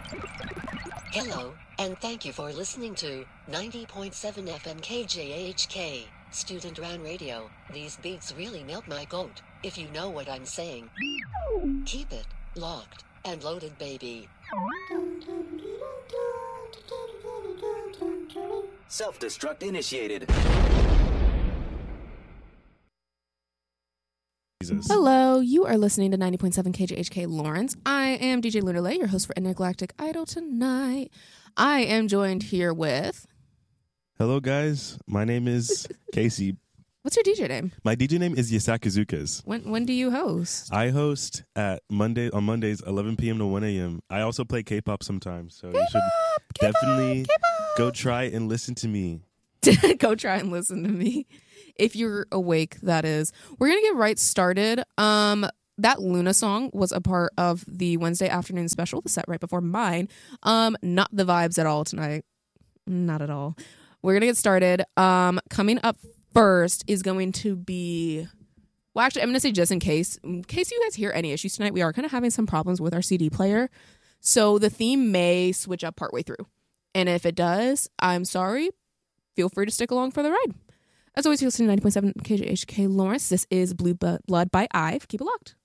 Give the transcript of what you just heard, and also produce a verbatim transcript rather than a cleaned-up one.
Hello, and thank you for listening to ninety point seven F M K J H K, Student Run Radio. These beats really melt my goat, if you know what I'm saying. Keep it locked and loaded, baby. Self-destruct initiated. Jesus. Hello, you are listening to ninety point seven K J H K Lawrence. I am D J Lunarlay, your host for Intergalactic Idol tonight. I am joined here with... Hello, guys. My name is Casey. What's your D J name? My D J name is Yasakazukas. When when do you host? I host at Monday on Mondays, eleven p.m. to one a.m. I also play K-pop sometimes, so K-pop, you should K-pop, definitely K-pop. go try and listen to me. Go try and listen to me. If you're awake, that is. We're going to get right started. Um, that Luna song was a part of the Wednesday afternoon special, the set right before mine. Um, not the vibes at all tonight. Not at all. We're going to get started. Um, coming up first is going to be... Well, actually, I'm going to say just in case. In case you guys hear any issues tonight, we are kind of having some problems with our C D player. So the theme may switch up partway through. And if it does, I'm sorry. Feel free to stick along for the ride. As always, you're listening to ninety point seven K J H K Lawrence. This is Blue Blood by Ive. Keep it locked.